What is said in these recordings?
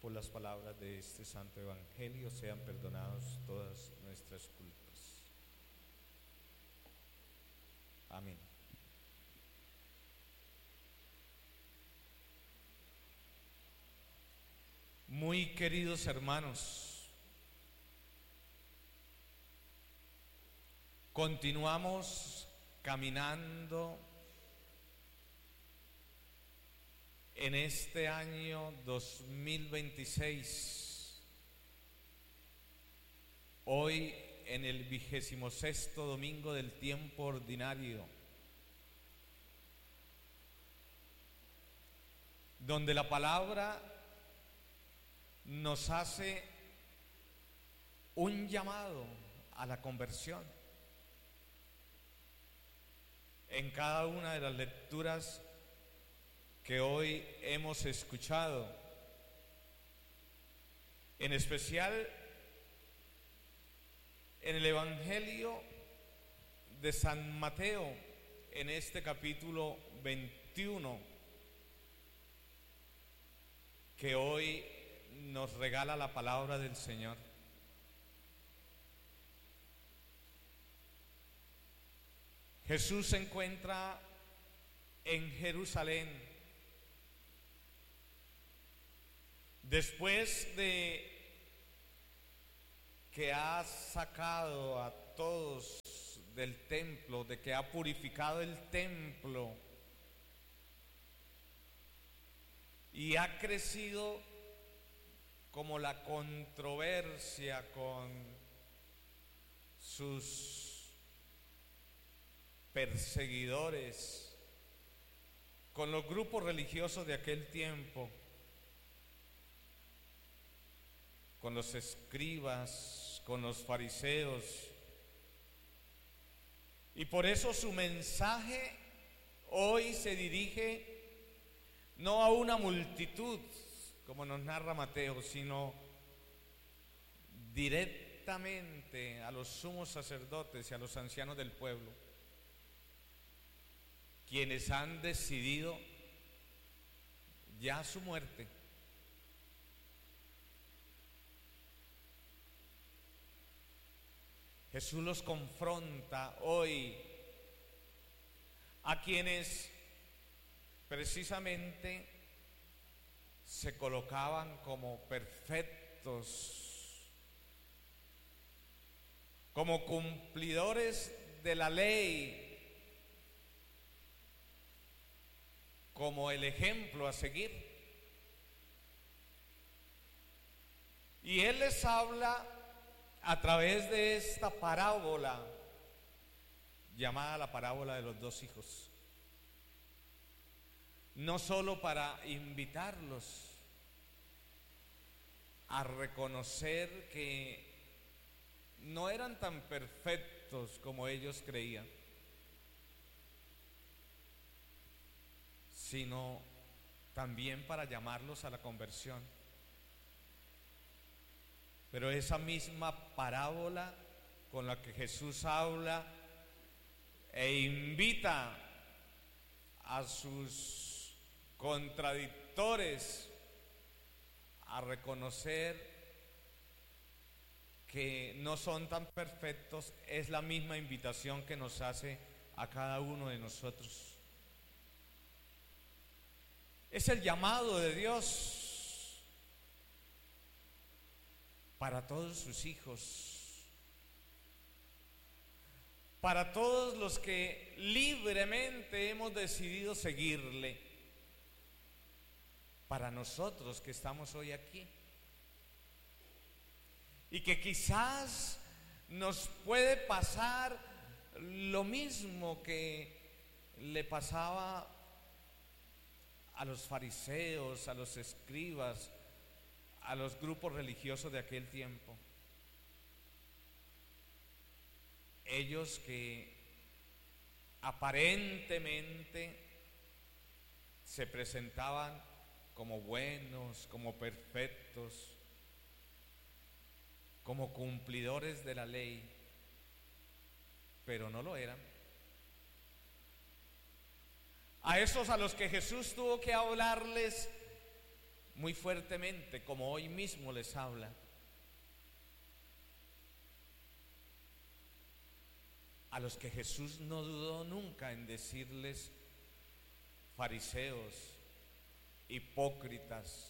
por las palabras de este santo evangelio sean perdonados todas nuestras culpas. Amén. Muy queridos hermanos, continuamos caminando en este año 2026, hoy en el 26º domingo del tiempo ordinario, donde la palabra nos hace un llamado a la conversión. En cada una de las lecturas que hoy hemos escuchado, en especial en el Evangelio de San Mateo, en este capítulo 21, que hoy nos regala la palabra del Señor. Jesús se encuentra en Jerusalén después de que ha sacado a todos del templo, de que ha purificado el templo y ha crecido como la controversia con sus perseguidores, con los grupos religiosos de aquel tiempo, con los escribas, con los fariseos. Y por eso su mensaje hoy se dirige no a una multitud, como nos narra Mateo, sino directamente a los sumos sacerdotes y a los ancianos del pueblo, quienes han decidido ya su muerte. Jesús los confronta hoy a quienes precisamente se colocaban como perfectos, como cumplidores de la ley, como el ejemplo a seguir. Y Él les habla a través de esta parábola llamada la parábola de los dos hijos, no solo para invitarlos a reconocer que no eran tan perfectos como ellos creían, sino también para llamarlos a la conversión. Pero esa misma parábola con la que Jesús habla e invita a sus contradictores a reconocer que no son tan perfectos, es la misma invitación que nos hace a cada uno de nosotros. Es el llamado de Dios para todos sus hijos, para todos los que libremente hemos decidido seguirle, para nosotros que estamos hoy aquí y que quizás nos puede pasar lo mismo que le pasaba a los fariseos, a los escribas, a los grupos religiosos de aquel tiempo. Ellos que aparentemente se presentaban como buenos, como perfectos, como cumplidores de la ley, pero no lo eran. A esos a los que Jesús tuvo que hablarles muy fuertemente, como hoy mismo les habla. A los que Jesús no dudó nunca en decirles fariseos, hipócritas.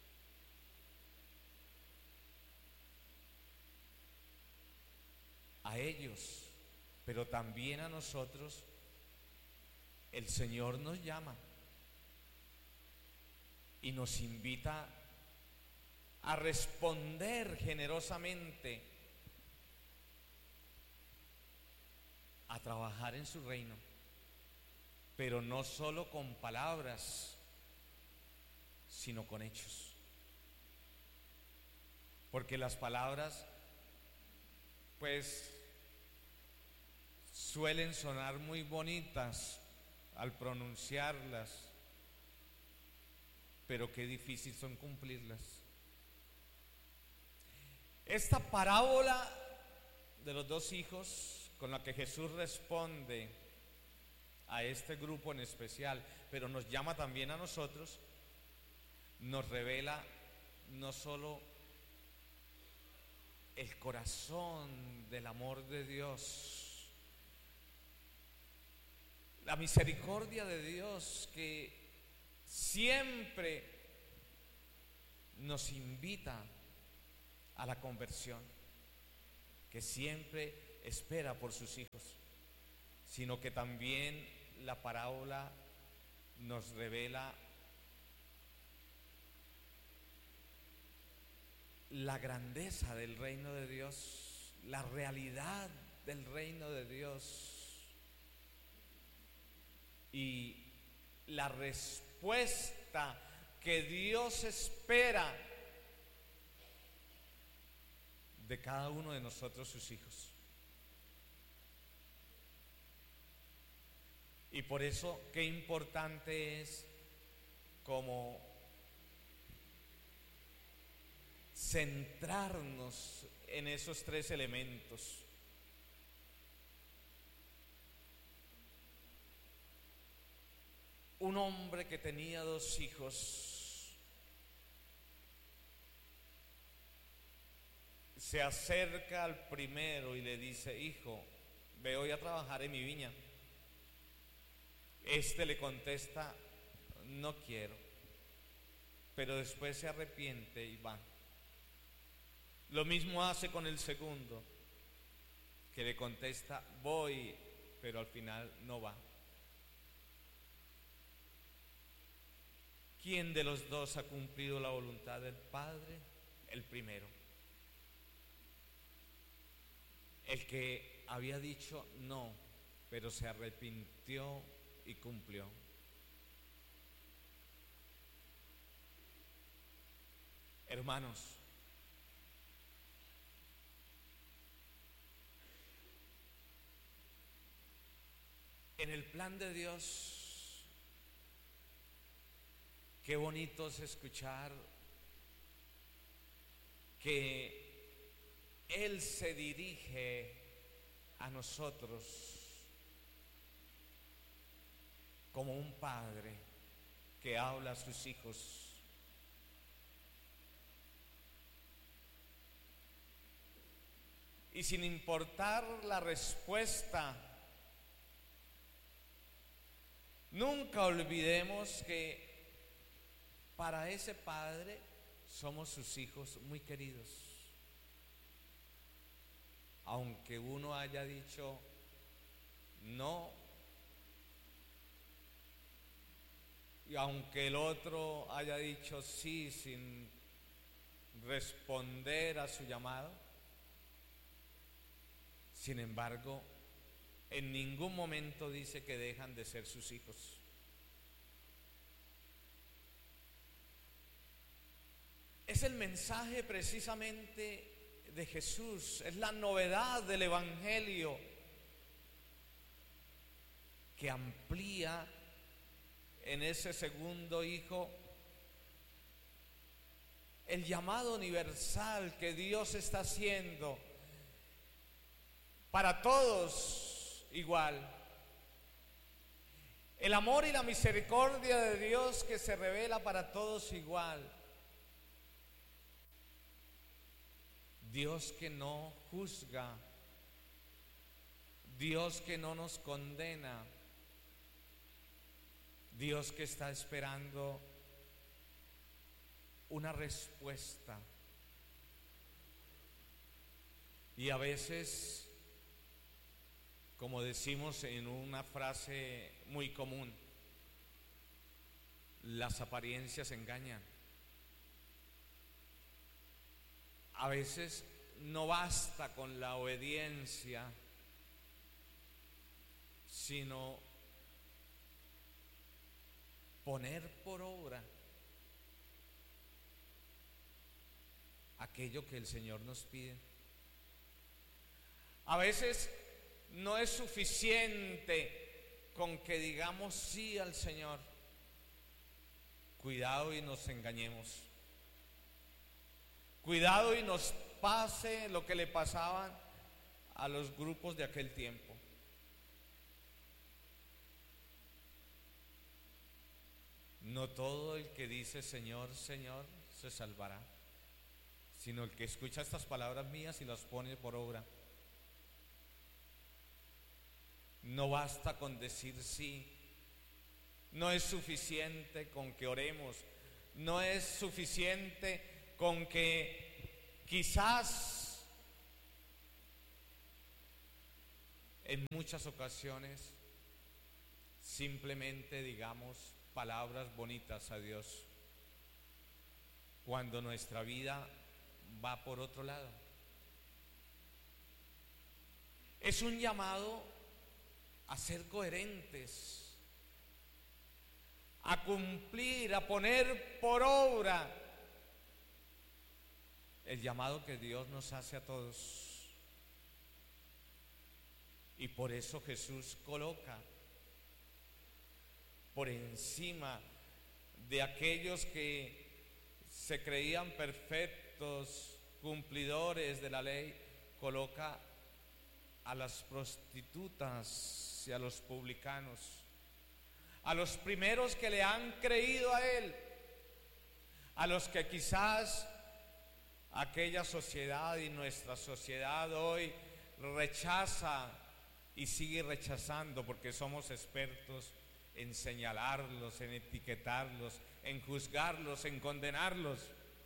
A ellos, pero también a nosotros, el Señor nos llama y nos invita a responder generosamente, a trabajar en su reino, pero no solo con palabras, sino con hechos. Porque las palabras, pues, suelen sonar muy bonitas al pronunciarlas, pero qué difícil son cumplirlas. Esta parábola de los dos hijos, con la que Jesús responde a este grupo en especial, pero nos llama también a nosotros, nos revela no solo el corazón del amor de Dios, la misericordia de Dios que siempre nos invita a la conversión, que siempre espera por sus hijos, sino que también la parábola nos revela la grandeza del reino de Dios, la realidad del reino de Dios y la respuesta que Dios espera de cada uno de nosotros, sus hijos. Y por eso, qué importante es como centrarnos en esos tres elementos. Un hombre que tenía dos hijos se acerca al primero y le dice: hijo, ve hoy a trabajar en mi viña. Este le contesta: no quiero, pero después se arrepiente y va. Lo mismo hace con el segundo, que le contesta: voy, pero al final no va. ¿Quién de los dos ha cumplido la voluntad del Padre? El primero. El que había dicho no, pero se arrepintió y cumplió. Hermanos, en el plan de Dios, qué bonito es escuchar que Él se dirige a nosotros como un padre que habla a sus hijos. Y sin importar la respuesta, nunca olvidemos que para ese padre somos sus hijos muy queridos. Aunque uno haya dicho no, y aunque el otro haya dicho sí sin responder a su llamado, sin embargo, en ningún momento dice que dejan de ser sus hijos. Es el mensaje precisamente de Jesús, es la novedad del Evangelio que amplía en ese segundo hijo el llamado universal que Dios está haciendo para todos igual. El amor y la misericordia de Dios que se revela para todos igual. Dios que no juzga, Dios que no nos condena, Dios que está esperando una respuesta. Y a veces, como decimos en una frase muy común, las apariencias engañan. A veces no basta con la obediencia, sino poner por obra aquello que el Señor nos pide. A veces no es suficiente con que digamos sí al Señor. Cuidado y nos engañemos. Cuidado y nos pase lo que le pasaban a los grupos de aquel tiempo. No todo el que dice Señor, Señor se salvará, sino el que escucha estas palabras mías y las pone por obra. No basta con decir sí, no es suficiente con que oremos, no es suficiente con que quizás en muchas ocasiones simplemente digamos palabras bonitas a Dios, cuando nuestra vida va por otro lado. Es un llamado a ser coherentes, a cumplir, a poner por obra el llamado que Dios nos hace a todos. Y por eso Jesús coloca por encima de aquellos que se creían perfectos, cumplidores de la ley, coloca a las prostitutas y a los publicanos, a los primeros que le han creído a Él, a los que quizás aquella sociedad y nuestra sociedad hoy rechaza y sigue rechazando, porque somos expertos en señalarlos, en etiquetarlos, en juzgarlos, en condenarlos.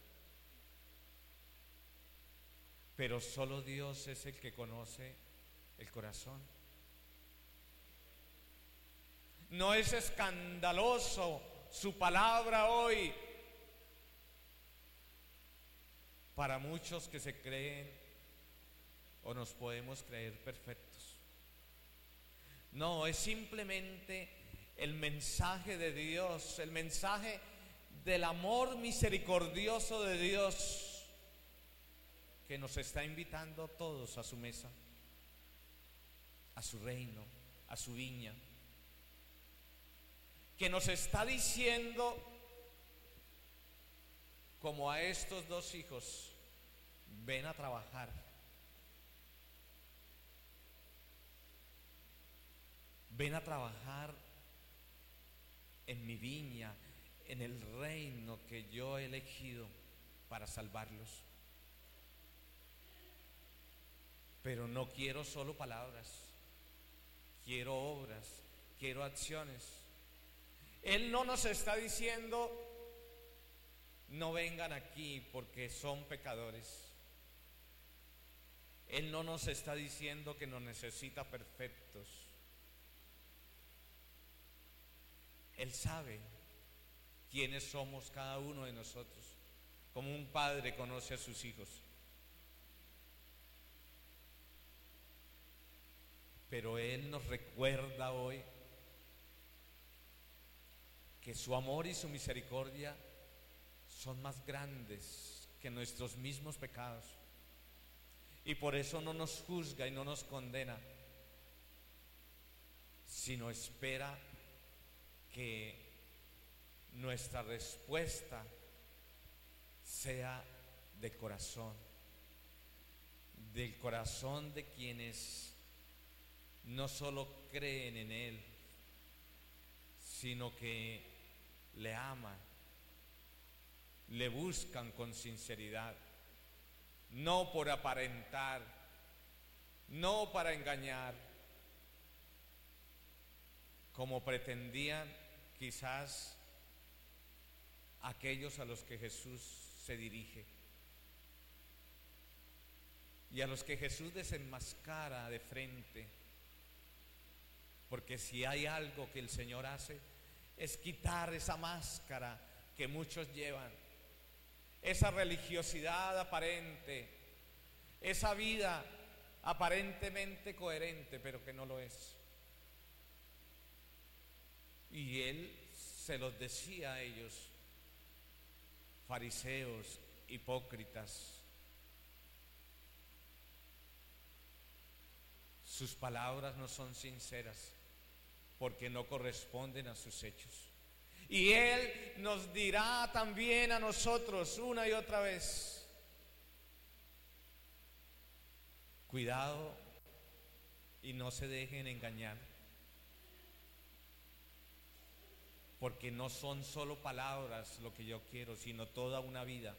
Pero solo Dios es el que conoce el corazón. No es escandaloso su palabra hoy para muchos que se creen o nos podemos creer perfectos. No, es simplemente el mensaje de Dios, el mensaje del amor misericordioso de Dios, que nos está invitando a todos a su mesa, a su reino, a su viña, que nos está diciendo, como a estos dos hijos, ven a trabajar, ven a trabajar en mi viña, en el reino que yo he elegido para salvarlos. Pero no quiero solo palabras, quiero obras, quiero acciones. Él no nos está diciendo, no vengan aquí porque son pecadores. Él no nos está diciendo que nos necesita perfectos. Él sabe quiénes somos cada uno de nosotros, como un padre conoce a sus hijos. Pero Él nos recuerda hoy que su amor y su misericordia son más grandes que nuestros mismos pecados. Y por eso no nos juzga y no nos condena, sino espera que nuestra respuesta sea de corazón, del corazón de quienes no solo creen en Él, sino que le aman, le buscan con sinceridad, no por aparentar, no para engañar, como pretendían quizás aquellos a los que Jesús se dirige y a los que Jesús desenmascara de frente. Porque si hay algo que el Señor hace, es quitar esa máscara que muchos llevan, esa religiosidad aparente, esa vida aparentemente coherente, pero que no lo es. Y Él se los decía a ellos: fariseos, hipócritas, sus palabras no son sinceras porque no corresponden a sus hechos. Y Él nos dirá también a nosotros una y otra vez: cuidado y no se dejen engañar, porque no son solo palabras lo que yo quiero, sino toda una vida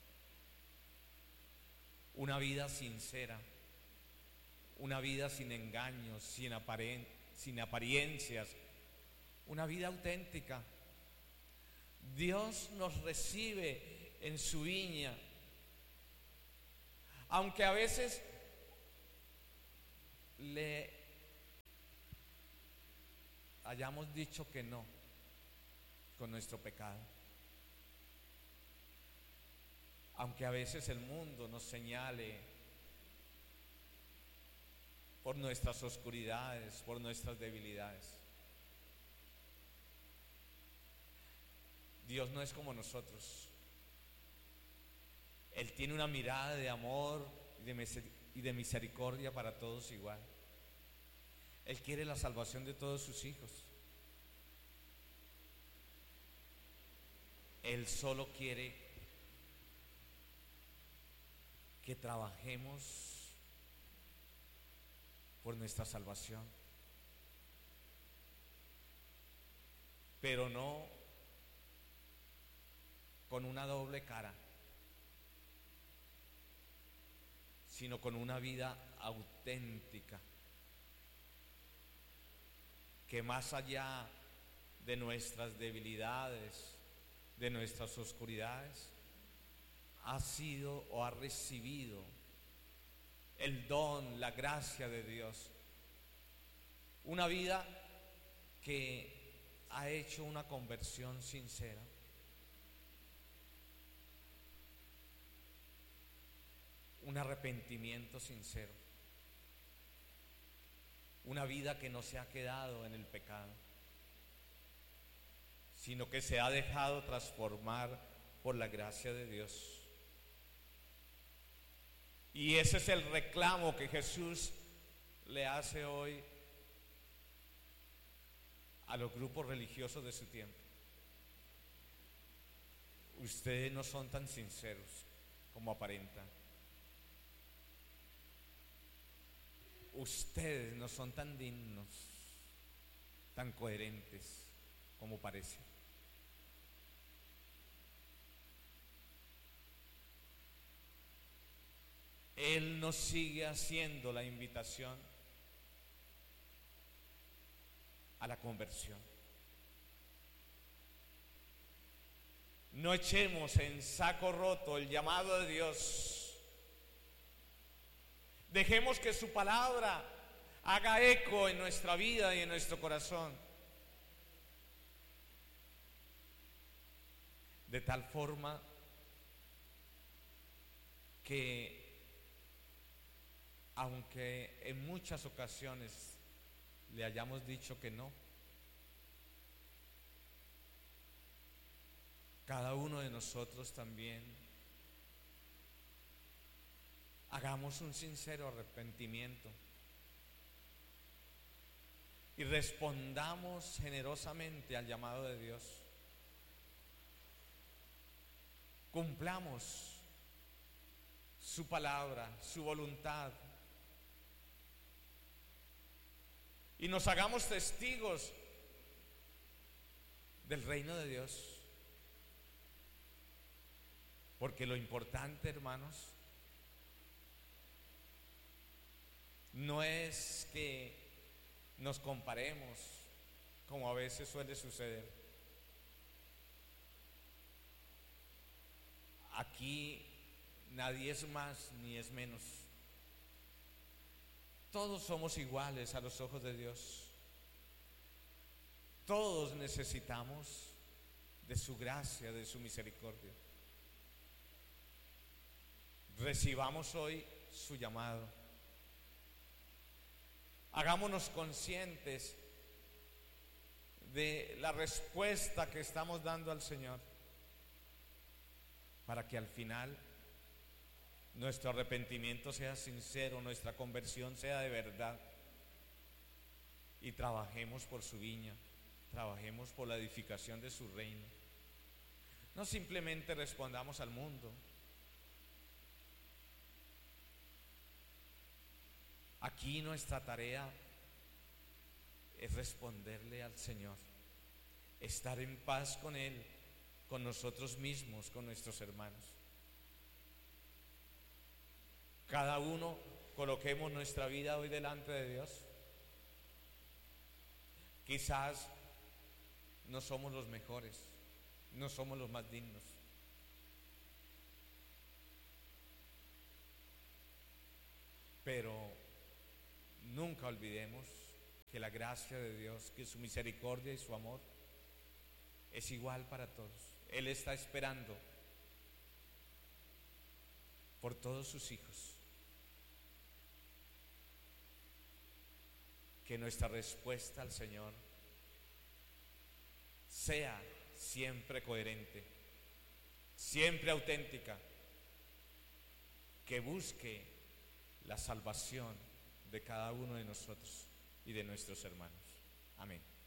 sincera, una vida sin engaños, sin apariencias, una vida auténtica. Dios nos recibe en su viña, aunque a veces le hayamos dicho que no con nuestro pecado, aunque a veces el mundo nos señale por nuestras oscuridades, por nuestras debilidades. Dios no es como nosotros. Él tiene una mirada de amor y de misericordia para todos igual. Él quiere la salvación de todos sus hijos. Él solo quiere que trabajemos por nuestra salvación, pero no con una doble cara, sino con una vida auténtica, que más allá de nuestras debilidades, de nuestras oscuridades, ha sido o ha recibido el don, la gracia de Dios. Una vida que ha hecho una conversión sincera. Un arrepentimiento sincero. Una vida que no se ha quedado en el pecado, sino que se ha dejado transformar por la gracia de Dios. Y ese es el reclamo que Jesús le hace hoy a los grupos religiosos de su tiempo. Ustedes no son tan sinceros como aparentan. Ustedes no son tan dignos, tan coherentes como parecen. Él nos sigue haciendo la invitación a la conversión. No echemos en saco roto el llamado de Dios. Dejemos que su palabra haga eco en nuestra vida y en nuestro corazón, de tal forma que, aunque en muchas ocasiones le hayamos dicho que no, cada uno de nosotros también hagamos un sincero arrepentimiento y respondamos generosamente al llamado de Dios. Cumplamos su palabra, su voluntad, y nos hagamos testigos del reino de Dios. Porque lo importante, hermanos, No es que nos comparemos, como a veces suele suceder. Aquí nadie es más ni es menos. Todos somos iguales a los ojos de Dios. Todos necesitamos de su gracia, de su misericordia. Recibamos hoy su llamado. Hagámonos conscientes de la respuesta que estamos dando al Señor, para que al final nuestro arrepentimiento sea sincero, nuestra conversión sea de verdad, y trabajemos por su viña, trabajemos por la edificación de su reino. No simplemente respondamos al mundo. Aquí nuestra tarea es responderle al Señor, estar en paz con Él, con nosotros mismos, con nuestros hermanos. Cada uno coloquemos nuestra vida hoy delante de Dios. Quizás no somos los mejores, no somos los más dignos, pero nunca olvidemos que la gracia de Dios, que su misericordia y su amor es igual para todos. Él está esperando por todos sus hijos. Que nuestra respuesta al Señor sea siempre coherente, siempre auténtica, que busque la salvación de cada uno de nosotros y de nuestros hermanos. Amén.